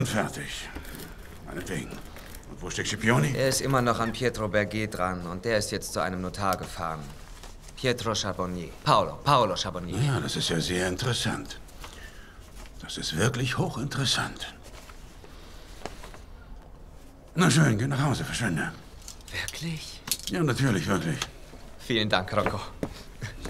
Fertig. Meinetwegen. Und wo steckt Scipioni? Er ist immer noch an Pietro Berget dran und der ist jetzt zu einem Notar gefahren. Pietro Charbonnier. Paolo Charbonnier. Ja, das ist ja sehr interessant. Das ist wirklich hochinteressant. Na schön, geh nach Hause, verschwinde. Wirklich? Ja, natürlich, wirklich. Vielen Dank, Rocco.